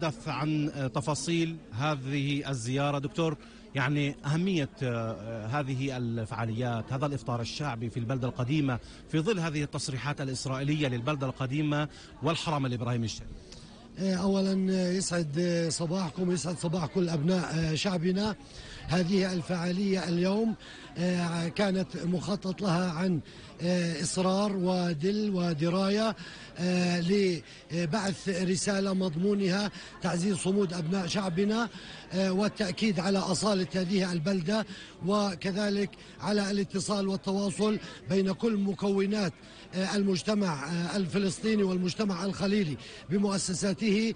نتحدث عن تفاصيل هذه الزيارة دكتور، يعني أهمية هذه الفعاليات، هذا الإفطار الشعبي في البلدة القديمة في ظل هذه التصريحات الإسرائيلية للبلدة القديمة والحرم الإبراهيمي الشريف. أولا يسعد صباحكم ويسعد صباح كل أبناء شعبنا. هذه الفعالية اليوم كانت مخطط لها عن إصرار ودل ودراية لبعث رسالة مضمونها تعزيز صمود أبناء شعبنا والتأكيد على أصالة هذه البلدة، وكذلك على الاتصال والتواصل بين كل مكونات المجتمع الفلسطيني والمجتمع الخليلي بمؤسساته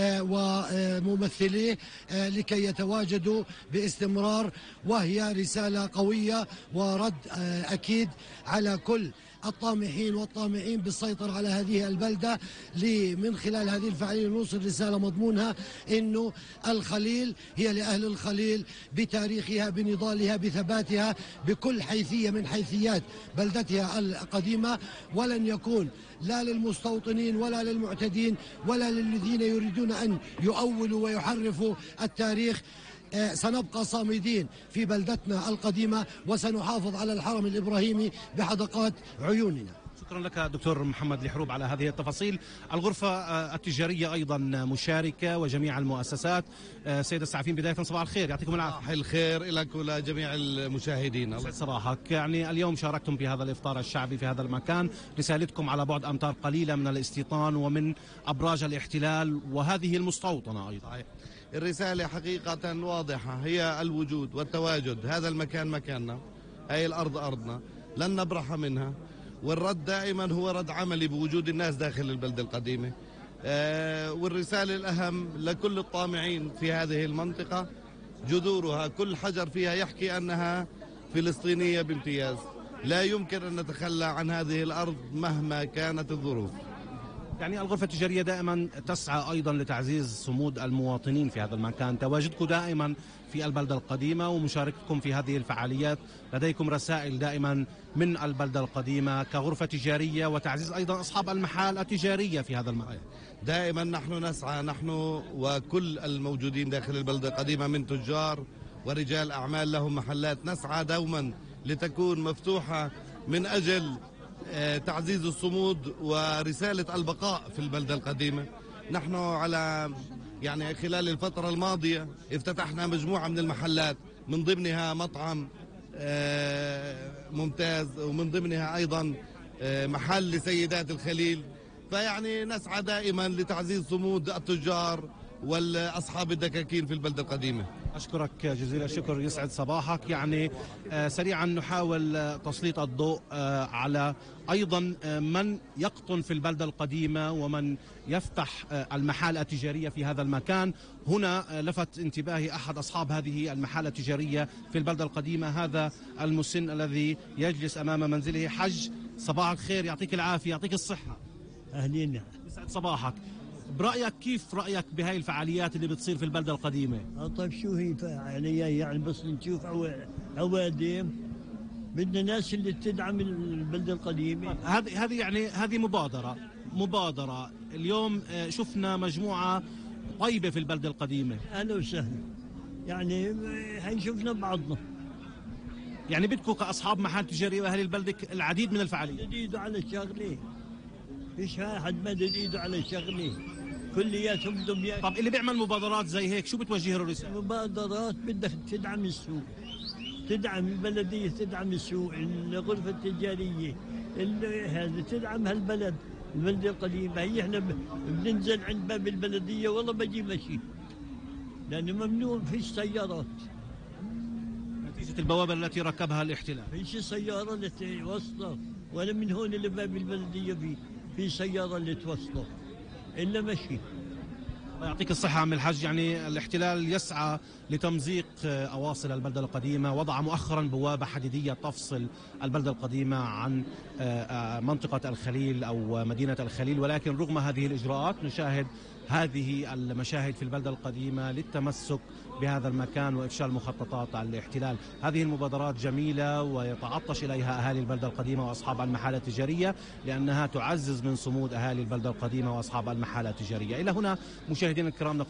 وممثليه لكي يتواجدوا باستمرار، وهي رسالة قوية ورد أكيد على كل الطامحين والطامعين بالسيطرة على هذه البلدة. من خلال هذه الفعالية نوصل رسالة مضمونها إنه الخليل هي لأهل الخليل بتاريخها بنضالها بثباتها بكل حيثية من حيثيات بلدتها القديمة، ولن يكون لا للمستوطنين ولا للمعتدين ولا للذين يريدون أن يؤولوا ويحرفوا التاريخ. سنبقى صامدين في بلدتنا القديمة وسنحافظ على الحرم الإبراهيمي بحدقات عيوننا. شكرا لك دكتور محمد الحروب على هذه التفاصيل. الغرفة التجارية أيضا مشاركة وجميع المؤسسات. سيد السعفين، بداية صباح الخير، يعطيكم العافية. صباح الخير لك ولجميع المشاهدين. الله صباحك. يعني اليوم شاركتم في هذا الإفطار الشعبي في هذا المكان، رسالتكم على بعد أمتار قليلة من الاستيطان ومن أبراج الاحتلال وهذه المستوطنة أيضا. الرسالة حقيقة واضحة، هي الوجود والتواجد. هذا المكان مكاننا، هاي الأرض أرضنا، لن نبرح منها، والرد دائما هو رد عملي بوجود الناس داخل البلدة القديمة. والرسالة الأهم لكل الطامعين في هذه المنطقة، جذورها كل حجر فيها يحكي أنها فلسطينية بامتياز. لا يمكن أن نتخلى عن هذه الأرض مهما كانت الظروف. يعني الغرفة التجارية دائما تسعى أيضا لتعزيز صمود المواطنين في هذا المكان، تواجدكم دائما في البلدة القديمة ومشاركتكم في هذه الفعاليات، لديكم رسائل دائما من البلدة القديمة كغرفة تجارية وتعزيز أيضا أصحاب المحال التجارية في هذا المكان. دائما نحن نسعى، نحن وكل الموجودين داخل البلدة القديمة من تجار ورجال أعمال لهم محلات، نسعى دوما لتكون مفتوحة من أجل تعزيز الصمود ورسالة البقاء في البلدة القديمة. نحن على خلال الفترة الماضية افتتحنا مجموعة من المحلات، من ضمنها مطعم ممتاز، ومن ضمنها أيضا محل لسيدات الخليل. فيعني نسعى دائما لتعزيز صمود التجار والأصحاب الدكاكين في البلدة القديمة. أشكرك جزيل الشكر، يسعد صباحك. يعني سريعا نحاول تسليط الضوء على أيضا من يقطن في البلدة القديمة ومن يفتح المحال التجارية في هذا المكان. هنا لفت انتباهي أحد أصحاب هذه المحال التجارية في البلدة القديمة، هذا المسن الذي يجلس أمام منزله. حج، صباح الخير، يعطيك العافية، يعطيك الصحة. أهلين، يسعد صباحك. برأيك كيف رأيك بهاي الفعاليات اللي بتصير في البلدة القديمة؟ طيب شو هي فعالية؟ يعني بس نشوف عوادم، بدنا ناس اللي تدعم البلدة القديمة. هذه مبادرة اليوم شفنا مجموعة طيبة في البلدة القديمة. أهلا وسهلا، يعني هي شفنا بعضنا. يعني بدكم كأصحاب محل تجاري وأهل البلدة العديد من الفعاليات. مد إيده على الشغلة، فيش واحد مدد إيده على الشغلة، كلياتهم بدهم. طب اللي بيعمل مبادرات زي هيك شو بتوجه له رسالة؟ مبادرات بدك تدعم السوق، تدعم البلدية، تدعم السوق، الغرفة التجارية، هذا تدعم هالبلد، البلدة القديمة. هي احنا بننزل عند باب البلدية والله بجي مشي، لأنه ممنوع فيش سيارات نتيجة البوابة التي ركبها الاحتلال. فيش سيارة اللي توصله، ولا من هون لباب البلدية في سيارة اللي توصله إلا مشي. الله يعطيك الصحة عم الحج. يعني الاحتلال يسعى لتمزيق أواصر البلدة القديمة، وضع مؤخرا بوابة حديدية تفصل البلدة القديمة عن منطقة الخليل أو مدينة الخليل، ولكن رغم هذه الإجراءات نشاهد هذه المشاهد في البلدة القديمة للتمسك بهذا المكان وإفشال مخططات الاحتلال. هذه المبادرات جميلة ويتعطش إليها أهالي البلدة القديمة وأصحاب المحال التجارية، لأنها تعزز من صمود أهالي البلدة القديمة وأصحاب المحال التجارية. إلى هنا مشاهدينا الكرام